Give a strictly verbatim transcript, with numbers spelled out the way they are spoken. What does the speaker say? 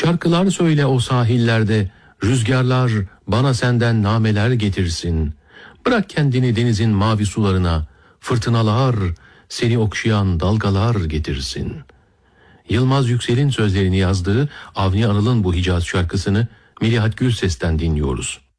Şarkılar söyle o sahillerde, rüzgarlar bana senden nameler getirsin. Bırak kendini denizin mavi sularına, fırtınalar seni okşayan dalgalar getirsin. Yılmaz Yüksel'in sözlerini yazdığı Avni Anıl'ın bu Hicaz şarkısını Melihat Gürses'ten dinliyoruz.